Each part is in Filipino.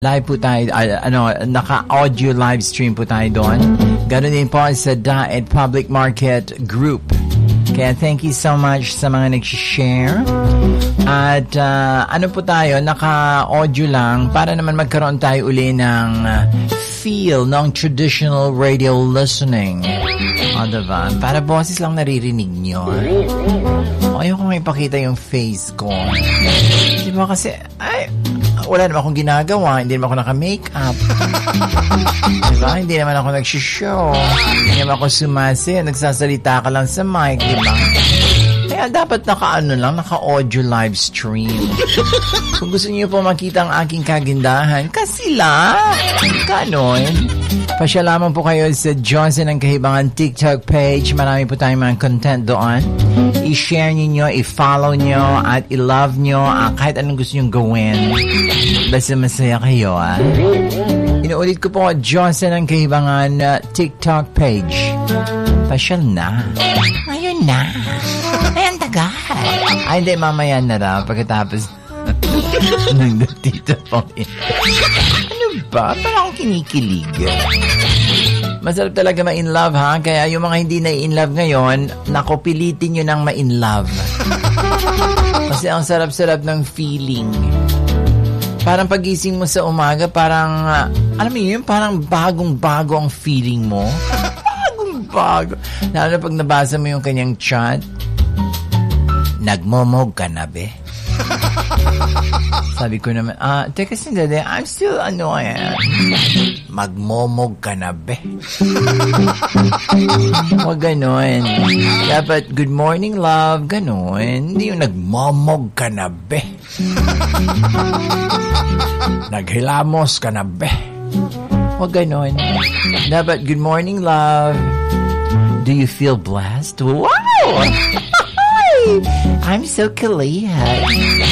Live po tayo, naka-audio live stream po tayo doon. Ganoon din po sa Daet Public Market Group. Kaya thank you so much sa mga nag-share. At po tayo, naka-audio lang para naman magkaroon tayo uli ng feel ng traditional radio listening. Diba? Para boses lang naririnig nyo. Ayoko nga ipakita yung face ko. Diba kasi, wala naman akong ginagawa. Hindi naman ako naka-makeup. Diba? Hindi naman ako nag-show. Hindi naman ako sumasayaw. Nagsasalita ka lang sa mic, diba? Kaya dapat naka-audio live stream. Kung gusto niyo po makita ang aking kagandahan, kasi lang. Ganon. Pasya lamang po kayo sa Johnson ang Kahibangan TikTok page. Marami po tayong mga content doon. I-share niyo, i-follow niyo, at i-love niyo kahit anong gusto niyo gawin. Basta masaya kayo, Inuulit ko po, Johnson ang Kahibangan TikTok page. Pasyal na. Ngayon na. Ay, ang tagal. Ay, hindi, mamaya na raw. Pagkatapos ng dito po. Ano ba? Parang akong kinikilig. Masarap talaga ma-in love, ha? Kaya yung mga hindi na-in love ngayon, pilitin nyo nang ma-in love. Kasi ang sarap-sarap ng feeling. Parang pagising mo sa umaga, parang, alam mo yun, parang bagong-bago ang feeling mo. Bagong-bago. Lalo pag nabasa mo yung kanyang chat, nagmomog ka na, be? Sabi ko naman, teka sandali, I'm still magmomog ka na, be? Huwag ganon. Dapat, good morning, love, ganon. Hindi yung nagmomog ka na, be? Naghilamos ka na, be? Huwag ganon. Dapat, good morning, love. Do you feel blessed? Wow! I'm so kalihad.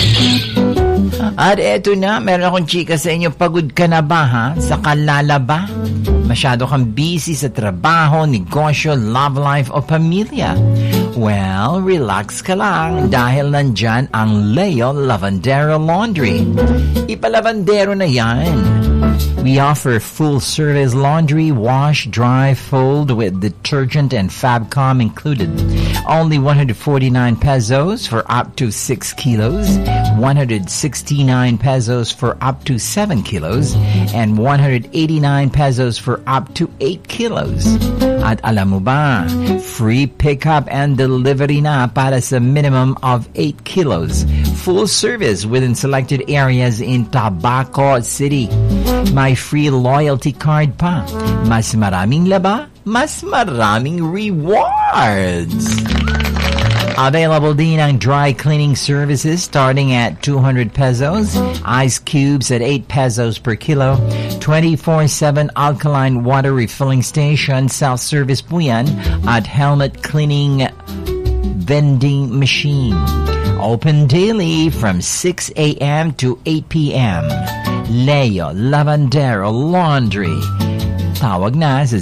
At eto na, meron akong chika sa inyo. Pagod ka na ba, ha? Sa kalalaba? Masyado kang busy sa trabaho, negosyo, love life o pamilya? Well, relax ka lang dahil nandyan ang Leo Lavandero Laundry. Ipalavandero na yan. We offer full-service laundry, wash, dry, fold with detergent and Fabcom included. Only 149 pesos for up to 6 kilos, 169 pesos for up to 7 kilos, and 189 pesos for up to 8 kilos. At alam mo ba, free pickup and delivery na para sa minimum of 8 kilos. Full service within selected areas in Tabaco City. May free loyalty card pa. Mas maraming laba, mas maraming rewards. Available din ang dry cleaning services starting at 200 pesos, ice cubes at 8 pesos per kilo, 24/7 alkaline water refilling station, self-service po yan, at helmet cleaning vending machine. Open daily from 6 a.m. to 8 p.m. Leo Lavandero Laundry. Tawag na sa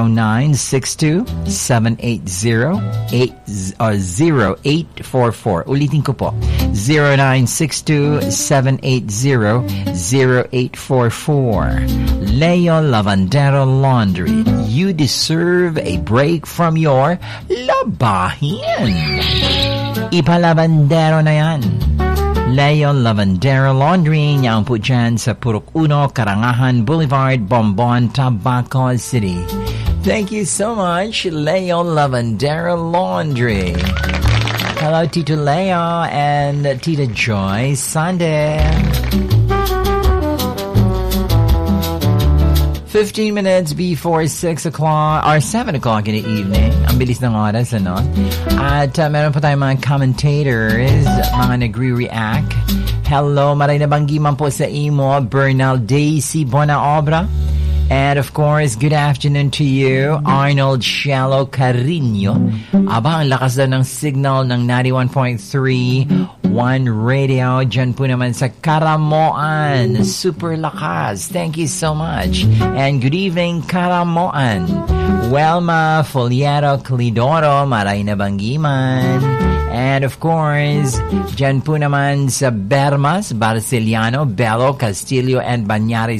0962-780-0844. Ulitin ko po, 0962-780-0844. Leo Lavandero Laundry. You deserve a break from your labahin. Ipalavandero na yan. Leo Lavandero Laundry, niyang po dyan sa Purok 1, Karangahan Boulevard, Bombon, Tabaco City. Thank you so much, Leo Lavandero Laundry. Hello, Tito Leo and Tita Joy Sunday. 15 minutes before 6 o'clock or 7 o'clock in the evening. Ang bilis ng oras, ano? At meron pa tayong mga commentators, mga nagre-react. Hello, maray na banggiman po sa imo, Bernal Daisy Bonaobra. And of course, good afternoon to you, Arnold Shallow Carino. Aba, ang lakas daw ng signal ng 91.3 One Radio. Dyan po naman sa Karamoan. Super lakas. Thank you so much. And good evening, Karamoan. Welma Foliero Clidoro, maray na banggiman. And of course, dyan po naman sa Bermas, Barceliano, Belo, Castillo, and Banyares